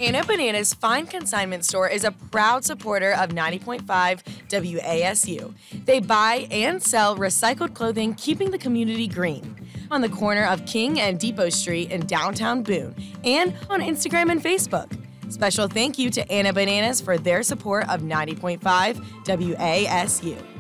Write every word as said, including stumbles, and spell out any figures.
Anna Bananas Fine Consignment Store is a proud supporter of ninety point five W A S U. They buy and sell recycled clothing, keeping the community green. On the corner of King and Depot Street in downtown Boone, and on Instagram and Facebook. Special thank you to Anna Bananas for their support of ninety point five W A S U.